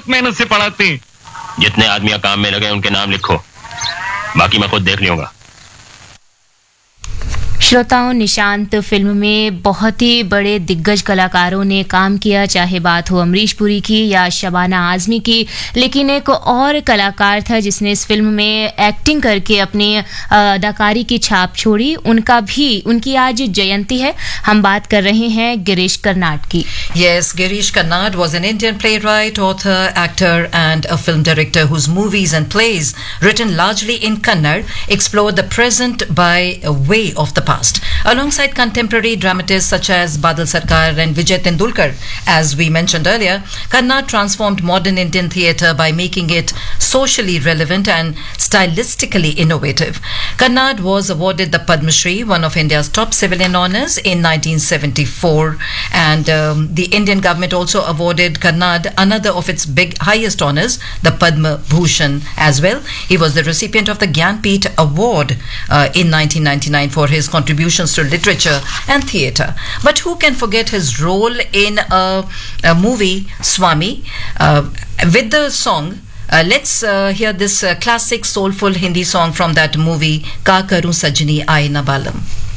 बहुत मेहनत से पढ़ाते हैं। जितने आदमी काम में लगे उनके नाम लिखो, बाकी मैं खुद देख लूंगा। श्रोताओं, निशांत फिल्म में बहुत ही बड़े दिग्गज कलाकारों ने काम किया, चाहे बात हो अमरीश पुरी की या शबाना आजमी की, लेकिन एक और कलाकार था जिसने इस फिल्म में एक्टिंग करके अपनी अदाकारी की छाप छोड़ी। उनकी आज जयंती है। हम बात कर रहे हैं गिरीश कर्नाड की। Yes, Girish Karnad was an Indian playwright, author, actor and a film director whose movies and plays, written largely in Kannada, explore the present by way of the past. Alongside contemporary dramatists such as Badal Sarkar and Vijay Tendulkar, as we mentioned earlier, Karnad transformed modern Indian theatre by making it socially relevant and stylistically innovative. Karnad was awarded the Padma Shri, one of India's top civilian honours, in 1974, and the Indian government also awarded Karnad another of its highest honours, the Padma Bhushan as well. He was the recipient of the Gyanpith Award in 1999 for his contributions to literature and theatre. But who can forget his role in a movie, Swami, with the song. Let's hear this classic soulful Hindi song from that movie, Ka Karu Sajni Aaye Na Balam.